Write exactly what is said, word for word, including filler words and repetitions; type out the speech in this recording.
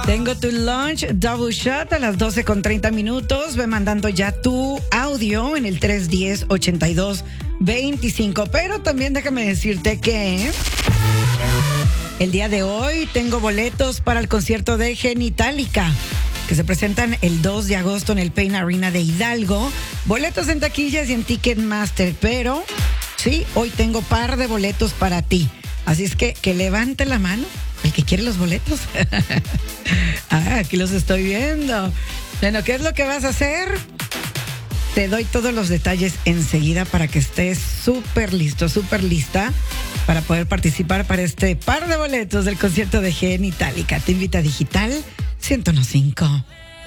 Tengo tu lunch double shot a las doce con treinta minutos. Ve mandando ya tu audio en el tres uno cero, ochenta y dos veinticinco. Pero también déjame decirte que el día de hoy tengo boletos para el concierto de Genitalica, que se presentan el dos de agosto en el Pain Arena de Hidalgo. Boletos en taquillas y en Ticketmaster, pero sí, hoy tengo par de boletos para ti. Así es que que levante la mano el que quiere los boletos. Ah, aquí los estoy viendo. Bueno, ¿qué es lo que vas a hacer? Te doy todos los detalles enseguida para que estés súper listo, súper lista para poder participar para este par de boletos del concierto de Genitalica. Te invita Digital ciento uno punto cinco.